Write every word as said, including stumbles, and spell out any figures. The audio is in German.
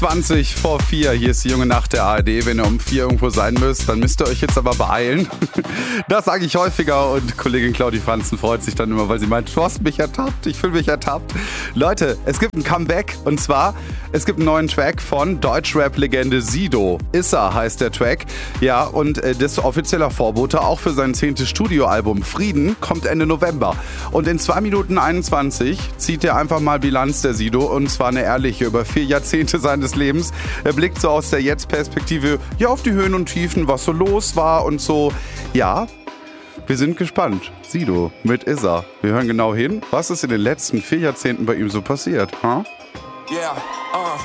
zwanzig vor vier, hier ist die junge Nacht der A R D. Wenn ihr um vier irgendwo sein müsst, dann müsst ihr euch jetzt aber beeilen. Das sage ich häufiger und Kollegin Claudi Franzen freut sich dann immer, weil sie meint, du hast mich ertappt, ich fühle mich ertappt. Leute, es gibt ein Comeback und zwar, es gibt einen neuen Track von Deutschrap-Legende Sido. Issa heißt der Track. Ja, und äh, das ist offizieller Vorbote auch für sein zehntes Studioalbum Frieden, kommt Ende November. Und in zwei Minuten einundzwanzig zieht er einfach mal Bilanz der Sido und zwar eine ehrliche über vier Jahrzehnte seines Lebens. Er blickt so aus der Jetzt-Perspektive ja auf die Höhen und Tiefen, was so los war und so. Ja, wir sind gespannt. Sido mit Issa. Wir hören genau hin, was ist in den letzten vier Jahrzehnten bei ihm so passiert. Huh? Yeah, uh.